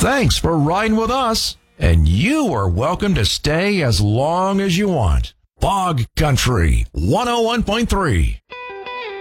Thanks for riding with us, and you are welcome to stay as long as you want. Fog Country 101.3.